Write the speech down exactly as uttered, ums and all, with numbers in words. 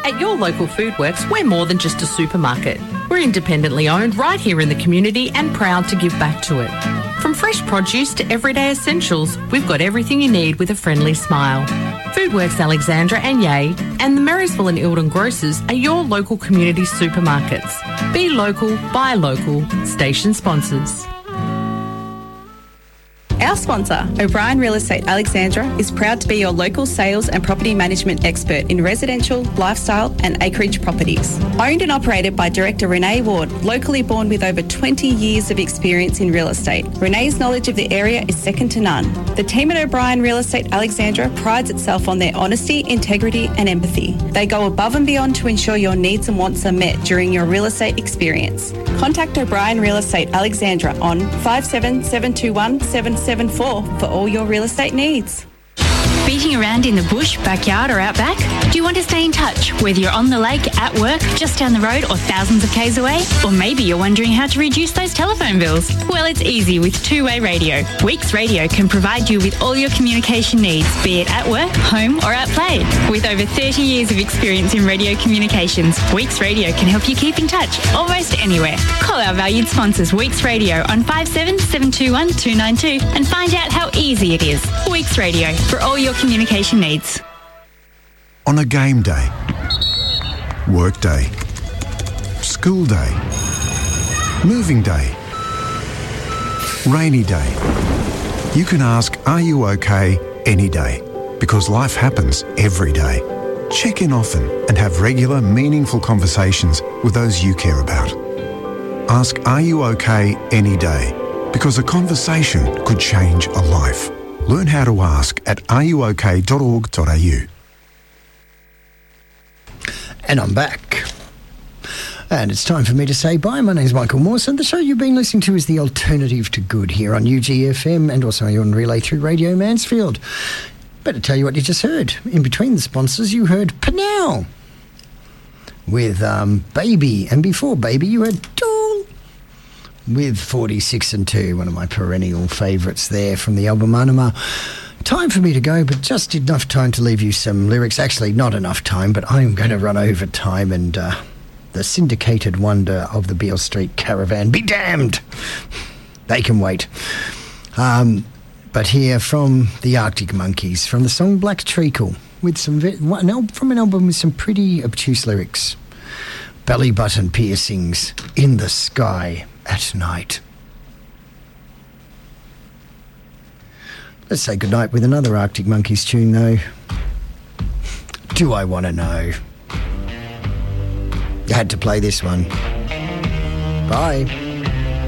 At your local Foodworks, we're more than just a supermarket. We're independently owned right here in the community and proud to give back to it. From fresh produce to everyday essentials, we've got everything you need with a friendly smile. Foodworks Alexandra and Yea and the Marysville and Eildon Grocers are your local community supermarkets. Be local, buy local. Station sponsors. Our sponsor, O'Brien Real Estate Alexandra, is proud to be your local sales and property management expert in residential, lifestyle and acreage properties. Owned and operated by Director Renee Ward, locally born with over twenty years of experience in real estate. Renee's knowledge of the area is second to none. The team at O'Brien Real Estate Alexandra prides itself on their honesty, integrity and empathy. They go above and beyond to ensure your needs and wants are met during your real estate experience. Contact O'Brien Real Estate Alexandra on five seven seven two one seven seven four for all your real estate needs. Beating around in the bush, backyard or outback? Do you want to stay in touch, whether you're on the lake, at work, just down the road or thousands of k's away? Or maybe you're wondering how to reduce those telephone bills? Well, it's easy with two-way radio. Weeks Radio can provide you with all your communication needs, be it at work, home or at play. With over thirty years of experience in radio communications, Weeks Radio can help you keep in touch almost anywhere. Call our valued sponsors Weeks Radio on five seven seven two one two nine two and find out how easy it is. Weeks Radio, for all your communication needs. On a game day, work day, school day, moving day, rainy day, you can ask, are you okay, any day? Because life happens every day. Check in often and have regular, meaningful conversations with those you care about. Ask, are you okay, any day? Because a conversation could change a life. Learn how to ask at are you okay dot org dot a u. And I'm back. And it's time for me to say bye. My name's Michael Mawson. The show you've been listening to is The Alternative to Good here on U G F M and also on Relay through Radio Mansfield. Better tell you what you just heard. In between the sponsors, you heard Panau with um, Baby. And before Baby, you heard Tool with forty-six and two, one of my perennial favourites there from the album Anima. Time for me to go, but just enough time to leave you some lyrics. Actually, not enough time, but I'm going to run over time and uh, the syndicated wonder of the Beale Street Caravan, be damned! They can wait. Um, but here from the Arctic Monkeys, from the song Black Treacle, with some from an album with some pretty obtuse lyrics. Belly button piercings in the sky at night. Let's say goodnight with another Arctic Monkeys tune, though. Do I Want to Know? You had to play this one. Bye.